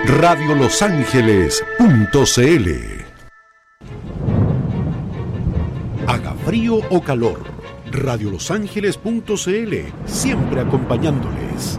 radiolosangeles.cl. Haga frío o calor, radiolosangeles.cl, siempre acompañándoles.